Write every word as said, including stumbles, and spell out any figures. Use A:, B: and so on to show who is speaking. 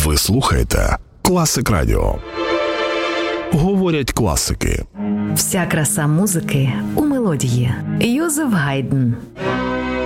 A: Ви слухаєте Класик Радіо. Говорять класики.
B: Вся краса музики у мелодії. Йозеф Гайдн.